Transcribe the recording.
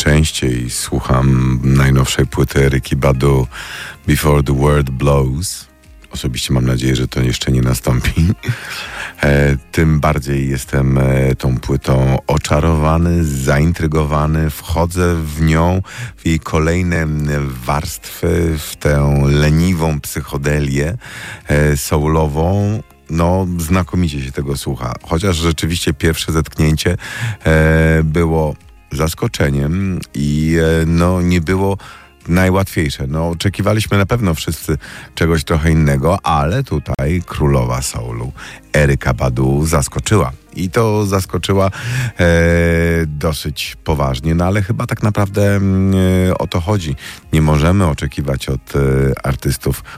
częściej słucham najnowszej płyty Erykki Badu Before the World Blows. Osobiście mam nadzieję, że to jeszcze nie nastąpi. Tym bardziej jestem tą płytą oczarowany, zaintrygowany. Wchodzę w nią, w jej kolejne warstwy, w tę leniwą psychodelię soulową. No, znakomicie się tego słucha. Chociaż rzeczywiście pierwsze zetknięcie było zaskoczeniem i no, nie było najłatwiejsze. No, oczekiwaliśmy na pewno wszyscy czegoś trochę innego, ale tutaj królowa soulu Erykka Badu zaskoczyła. I to zaskoczyła dosyć poważnie, no ale chyba tak naprawdę o to chodzi. Nie możemy oczekiwać od artystów